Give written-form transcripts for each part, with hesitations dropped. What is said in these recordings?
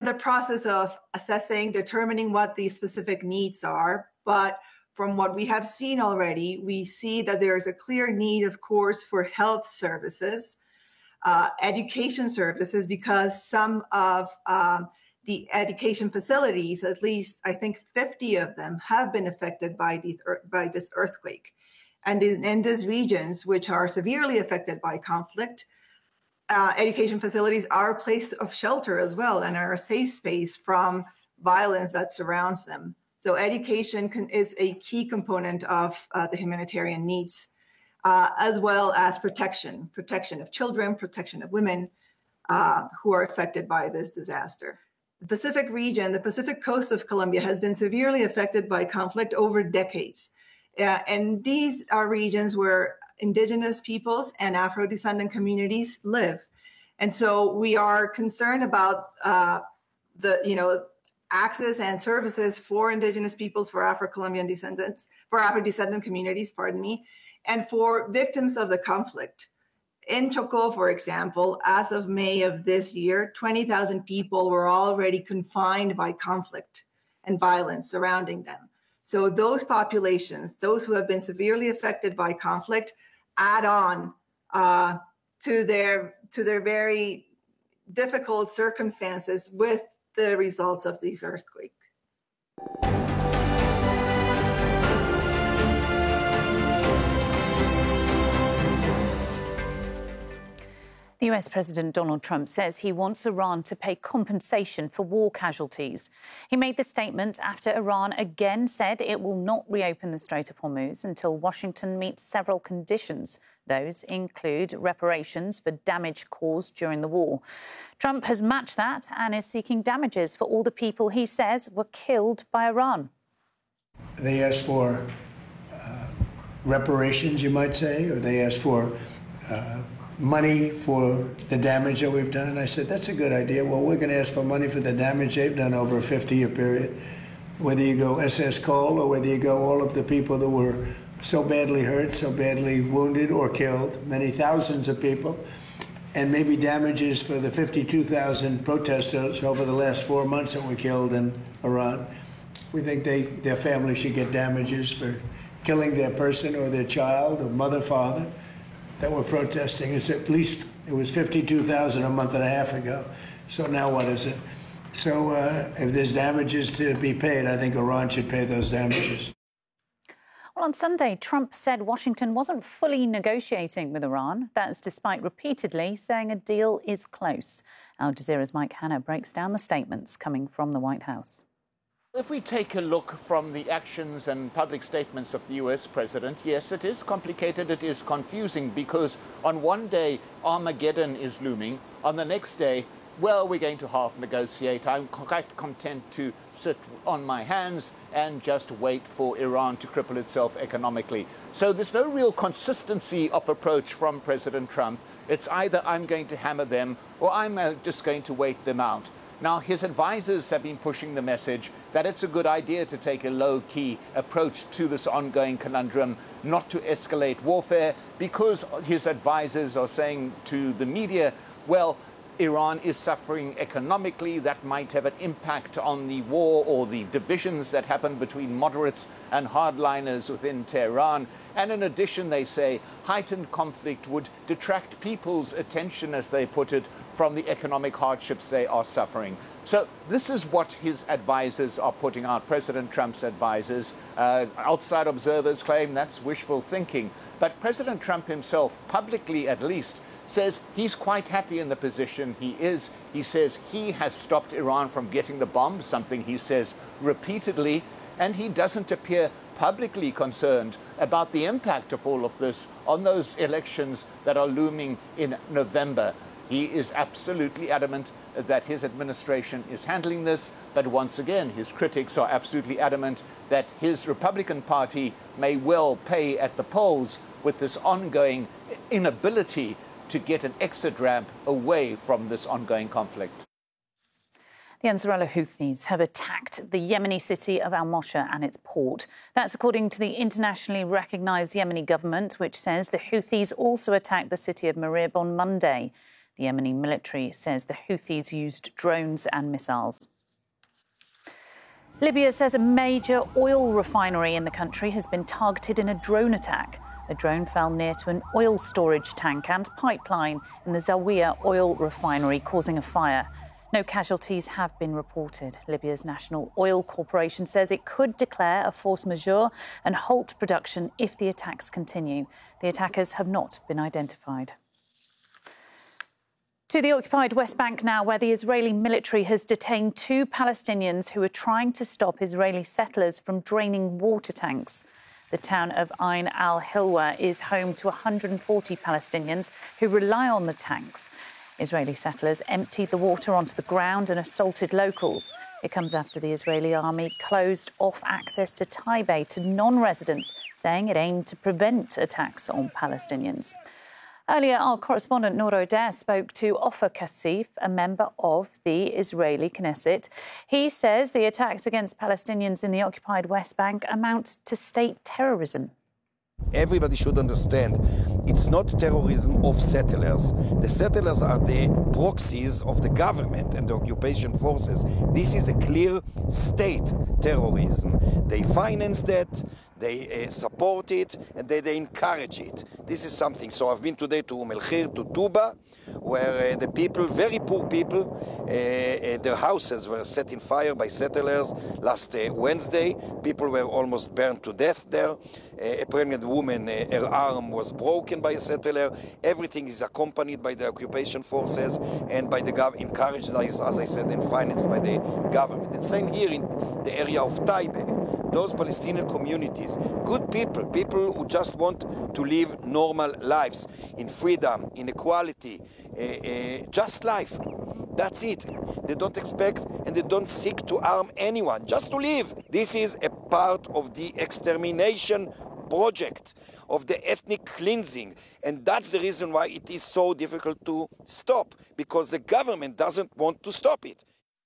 the process of assessing, determining what the specific needs are. But from what we have seen already, we see that there is a clear need, of course, for health services, education services, because some of the education facilities, at least I think 50 of them, have been affected by this earthquake. And in these regions, which are severely affected by conflict, education facilities are a place of shelter as well and are a safe space from violence that surrounds them. So education is a key component of the humanitarian needs, as well as protection of children, protection of women who are affected by this disaster. The Pacific region, the Pacific coast of Colombia, has been severely affected by conflict over decades. And these are regions where indigenous peoples and Afro-descendant communities live. And so we are concerned about access and services for indigenous peoples, for Afro-Colombian descendants, for Afro-descendant communities, and for victims of the conflict. In Chocó, for example, as of May of this year, 20,000 people were already confined by conflict and violence surrounding them. So those populations, those who have been severely affected by conflict, add on to their very difficult circumstances with the results of these earthquakes. The US President Donald Trump says he wants Iran to pay compensation for war casualties. He made the statement after Iran again said it will not reopen the Strait of Hormuz until Washington meets several conditions. Those include reparations for damage caused during the war. Trump has matched that and is seeking damages for all the people he says were killed by Iran. They asked for reparations, you might say, or they asked for money for the damage that we've done. I said, that's a good idea. Well, we're going to ask for money for the damage they've done over a 50-year period. Whether you go SS Cole or whether you go all of the people that were so badly hurt, so badly wounded or killed, many thousands of people, and maybe damages for the 52,000 protesters over the last 4 months that were killed in Iran. We think their family should get damages for killing their person or their child or mother, father that were protesting. It's at least, it was 52,000 a month and a half ago. So now what is it? So if there's damages to be paid, I think Iran should pay those damages. Well, on Sunday, Trump said Washington wasn't fully negotiating with Iran. That's despite repeatedly saying a deal is close. Al Jazeera's Mike Hanna breaks down the statements coming from the White House. If we take a look from the actions and public statements of the US president, yes, it is complicated, it is confusing, because on one day Armageddon is looming, on the next day, well, we're going to half negotiate. I'm quite content to sit on my hands and just wait for Iran to cripple itself economically. So there's no real consistency of approach from President Trump. It's either I'm going to hammer them or I'm just going to wait them out. Now, his advisors have been pushing the message that it's a good idea to take a low-key approach to this ongoing conundrum, not to escalate warfare, because his advisors are saying to the media, well, Iran is suffering economically. That might have an impact on the war or the divisions that happen between moderates and hardliners within Tehran. And in addition, they say heightened conflict would detract people's attention, as they put it, from the economic hardships they are suffering. So this is what his advisors are putting out, President Trump's advisors. Outside observers claim that's wishful thinking. But President Trump himself, publicly at least, says he's quite happy in the position he is. He says he has stopped Iran from getting the bomb, something he says repeatedly, and he doesn't appear publicly concerned about the impact of all of this on those elections that are looming in November. He is absolutely adamant that his administration is handling this, but once again, his critics are absolutely adamant that his Republican Party may well pay at the polls with this ongoing inability to get an exit ramp away from this ongoing conflict. The Ansarullah Houthis have attacked the Yemeni city of Al-Mosha and its port. That's according to the internationally recognised Yemeni government, which says the Houthis also attacked the city of Marib on Monday. The Yemeni military says the Houthis used drones and missiles. Libya says a major oil refinery in the country has been targeted in a drone attack. A drone fell near to an oil storage tank and pipeline in the Zawiya oil refinery, causing a fire. No casualties have been reported. Libya's National Oil Corporation says it could declare a force majeure and halt production if the attacks continue. The attackers have not been identified. To the occupied West Bank now, where the Israeli military has detained 2 Palestinians who are trying to stop Israeli settlers from draining water tanks. The town of Ain al-Hilwa is home to 140 Palestinians who rely on the tanks. Israeli settlers emptied the water onto the ground and assaulted locals. It comes after the Israeli army closed off access to Taibe to non-residents, saying it aimed to prevent attacks on Palestinians. Earlier, our correspondent Noor Odeh spoke to Ofer Kassif, a member of the Israeli Knesset. He says the attacks against Palestinians in the occupied West Bank amount to state terrorism. Everybody should understand it's not terrorism of settlers. The settlers are the proxies of the government and the occupation forces. This is a clear state terrorism. They finance that, they support it, and they encourage it. This is something. So I've been today to Melchir, to Tuba, where the people, very poor people, their houses were set in fire by settlers last Wednesday. People were almost burned to death there. A pregnant woman, her arm was broken by a settler. Everything is accompanied by the occupation forces and by the government, encouraged, as I said, and financed by the government. And same here in the area of Taibe. Those Palestinian communities, good people, people who just want to live normal lives in freedom, in equality, just life. That's it. They don't expect and they don't seek to harm anyone, just to live. This is a part of the extermination project, of the ethnic cleansing. And that's the reason why it is so difficult to stop, because the government doesn't want to stop it.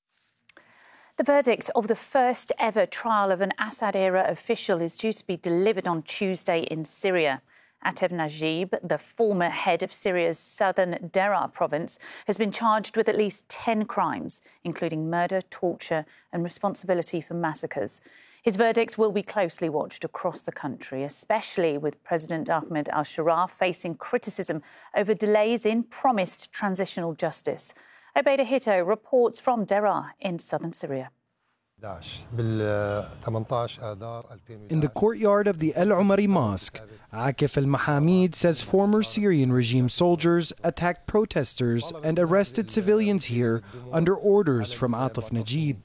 The verdict of the first ever trial of an Assad-era official is due to be delivered on Tuesday in Syria. Atef Najib, the former head of Syria's southern Deraa province, has been charged with at least 10 crimes, including murder, torture and responsibility for massacres. His verdict will be closely watched across the country, especially with President Ahmed al-Sharaa facing criticism over delays in promised transitional justice. Obeida Hito reports from Deraa in southern Syria. In the courtyard of the El Umari Mosque, Akif al-Mahamid says former Syrian regime soldiers attacked protesters and arrested civilians here under orders from Atef Najib.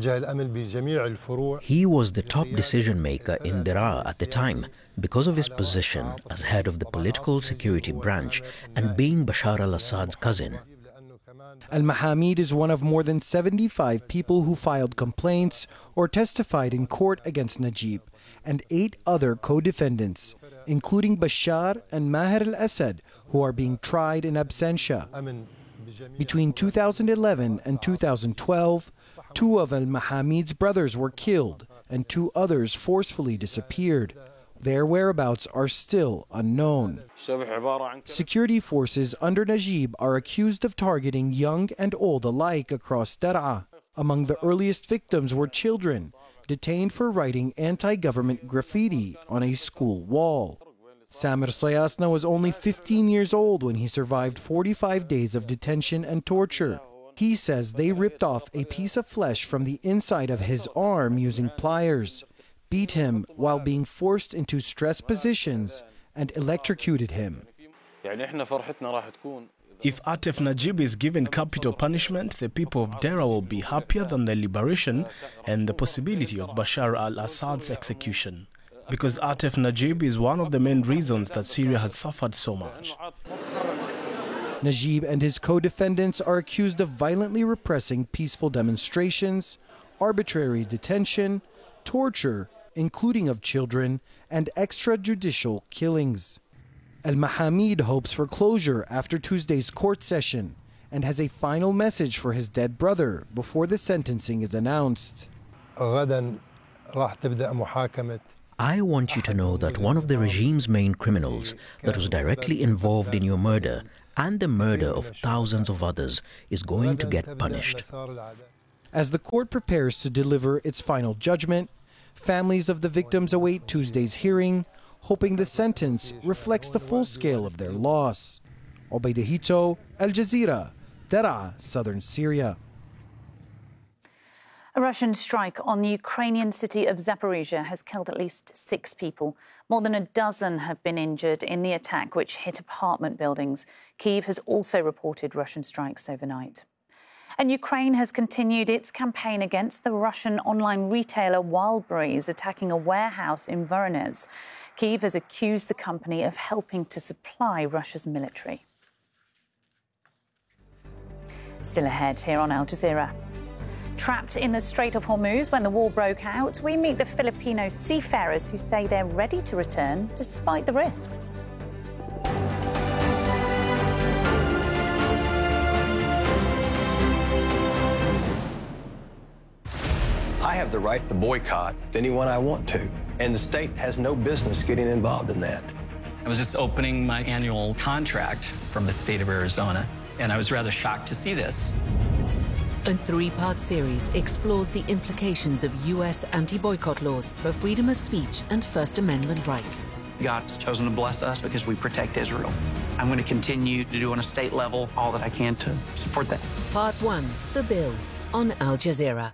He was the top decision maker in Deraa at the time because of his position as head of the political security branch and being Bashar al-Assad's cousin. Al-Mahamid is one of more than 75 people who filed complaints or testified in court against Najib and 8 other co-defendants, including Bashar and Maher al-Assad, who are being tried in absentia. Between 2011 and 2012, 2 of al-Mahamid's brothers were killed and 2 others forcefully disappeared. Their whereabouts are still unknown. Security forces under Najib are accused of targeting young and old alike across Deraa. Among the earliest victims were children, detained for writing anti-government graffiti on a school wall. Samir Sayasna was only 15 years old when he survived 45 days of detention and torture. He says they ripped off a piece of flesh from the inside of his arm using pliers, beat him while being forced into stress positions, and electrocuted him. If Atef Najib is given capital punishment, the people of Deraa will be happier than the liberation and the possibility of Bashar al-Assad's execution. Because Atef Najib is one of the main reasons that Syria has suffered so much. Najib and his co-defendants are accused of violently repressing peaceful demonstrations, arbitrary detention, torture, including of children, and extrajudicial killings. Al-Mahamid hopes for closure after Tuesday's court session and has a final message for his dead brother before the sentencing is announced. I want you to know that one of the regime's main criminals that was directly involved in your murder and the murder of thousands of others is going to get punished. As the court prepares to deliver its final judgment, families of the victims await Tuesday's hearing, hoping the sentence reflects the full scale of their loss. Obaida Hito, Al Jazeera, Daraa, southern Syria. A Russian strike on the Ukrainian city of Zaporizhia has killed at least 6 people. More than a dozen have been injured in the attack, which hit apartment buildings. Kyiv has also reported Russian strikes overnight. And Ukraine has continued its campaign against the Russian online retailer Wildberries attacking a warehouse in Voronezh. Kyiv has accused the company of helping to supply Russia's military. Still ahead here on Al Jazeera. Trapped in the Strait of Hormuz when the war broke out, we meet the Filipino seafarers who say they're ready to return despite the risks. I have the right to boycott anyone I want to, and the state has no business getting involved in that. I was just opening my annual contract from the state of Arizona, and I was rather shocked to see this. A 3-part series explores the implications of U.S. anti-boycott laws for freedom of speech and First Amendment rights. God's chosen to bless us because we protect Israel. I'm going to continue to do on a state level all that I can to support that. Part 1, The Bill, on Al Jazeera.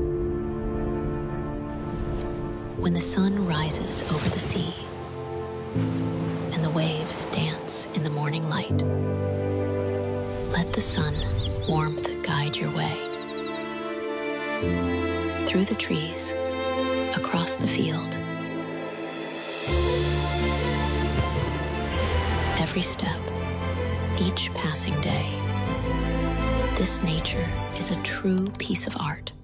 When the sun rises over the sea and the waves dance in the morning light, let the sun warmth guide your way. Through the trees, across the field. Every step, each passing day. This nature is a true piece of art.